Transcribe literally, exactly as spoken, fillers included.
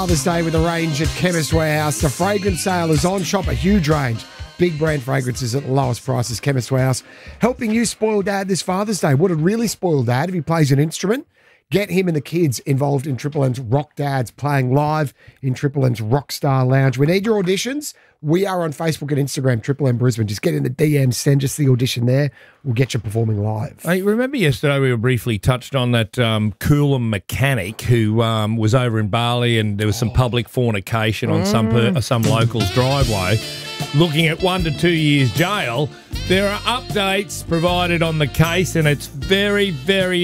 Father's Day with a range at Chemist Warehouse. The fragrance sale is on. Shop a huge range. Big brand fragrances at the lowest prices. Chemist Warehouse. Helping you spoil Dad this Father's Day. What would really spoil Dad if he plays an instrument? Get him and the kids involved in Triple M's Rock Dads, playing live in Triple M's Rockstar Lounge. We need your auditions. We are on Facebook and Instagram, Triple M Brisbane. Just get in the D Ms, send us the audition there. We'll get you performing live. Hey, remember yesterday we were briefly touched on that um, Coolum mechanic who um, was over in Bali and there was some public fornication on mm. some per, some local's driveway. Looking at one to two years jail. There are updates provided on the case and it's very, very